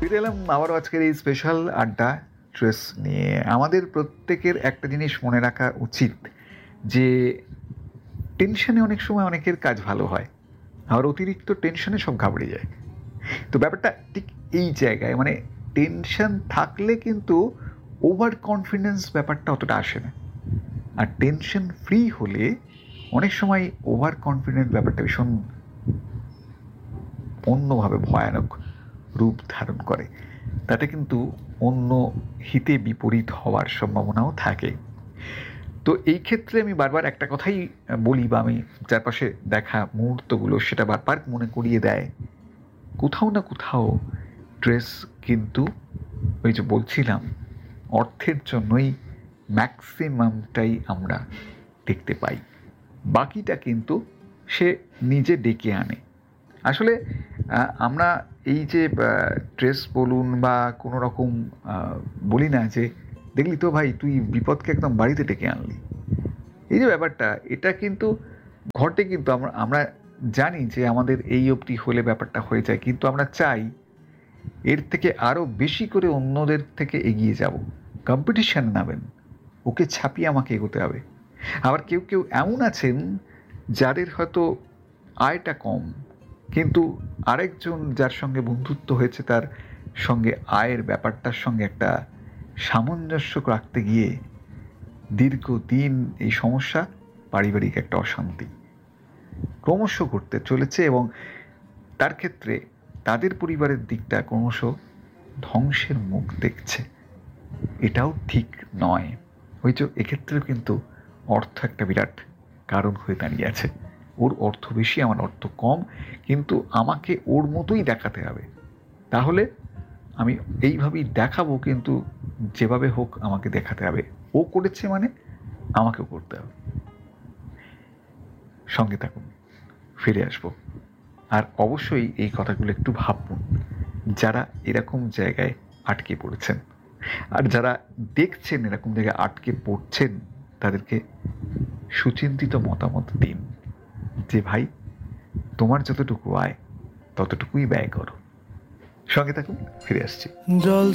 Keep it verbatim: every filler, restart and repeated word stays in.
ফিরে এলাম আবারও আজকের এই স্পেশাল আড্ডা স্ট্রেস নিয়ে। আমাদের প্রত্যেকের একটা জিনিস মনে রাখা উচিত যে টেনশনে অনেক সময় অনেকের কাজ ভালো হয়, আর অতিরিক্ত টেনশনে সব ঘাবড়ে যায়। তো ব্যাপারটা ঠিক এই জায়গায়, মানে টেনশন থাকলে কিন্তু ওভার কনফিডেন্স ব্যাপারটা অতটা আসে না, আর টেনশন ফ্রি হলে অনেক সময় ওভার কনফিডেন্স ব্যাপারটা ভীষণ অন্যভাবে ভয়ানক রূপ ধারণ করে। তাতে কিন্তু অন্য হিতে বিপরীত হওয়ার সম্ভাবনাও থাকে। তো এই ক্ষেত্রে আমি বারবার একটা কথাই বলি, বা আমি চারপাশে দেখা মুহূর্তগুলো সেটা বারবার মনে করিয়ে দেয়, কোথাও না কোথাও স্ট্রেস কিন্তু ওই যে বলছিলাম অর্থের জন্যই ম্যাক্সিমামটাই আমরা দেখতে পাই, বাকিটা কিন্তু সে নিজে ডেকে আনে। আসলে আমরা এই যে স্ট্রেস বলুন বা কোনো রকম বলি না যে দেখলি তো ভাই তুই বিপদকে একদম বাড়িতে ডেকে আনলি, এই যে ব্যাপারটা এটা কিন্তু ঘটে, কিন্তু আমরা আমরা জানি যে আমাদের এই অবধি হলে ব্যাপারটা হয়ে যায়, কিন্তু আমরা চাই এর থেকে আরও বেশি করে অন্যদের থেকে এগিয়ে যাব, কম্পিটিশান নামেন, ওকে ছাপিয়ে আমাকে এগোতে হবে। আবার কেউ কেউ এমন আছেন যাদের হয়তো আয়টা কম, কিন্তু আরেকজন যার সঙ্গে বন্ধুত্ব হয়েছে তার সঙ্গে আয়ের ব্যাপারটার সঙ্গে একটা সামঞ্জস্য রাখতে গিয়ে দীর্ঘদিন এই সমস্যা, পারিবারিক একটা অশান্তি ক্রমশ ঘটতে চলেছে, এবং তার ক্ষেত্রে তাদের পরিবারের দিকটা ক্রমশ ধ্বংসের মুখ দেখছে। এটাও ঠিক নয়। ওই যে এক্ষেত্রেও কিন্তু অর্থ একটা বিরাট কারণ হয়ে দাঁড়িয়ে আছে। ওর অর্থ বেশি, আমার অর্থ কম, কিন্তু আমাকে ওর মতোই দেখাতে হবে, তাহলে আমি এইভাবেই দেখাবো, কিন্তু যেভাবে হোক আমাকে দেখাতে হবে। ও করেছে মানে আমাকেও করতে হবে। সঙ্গে থাকুন, ফিরে আসবো। আর অবশ্যই এই কথাগুলো একটু ভাবুন, যারা এরকম জায়গায় আটকে পড়েছেন, আর যারা দেখছেন এরকম জায়গায় আটকে পড়ছেন, তাদেরকে সুচিন্তিত মতামত দিন যে ভাই তোমার যতটুকু আয় ততটুকুই ব্যয় করো। সঙ্গে থাকুন, ফিরে আসছি। জল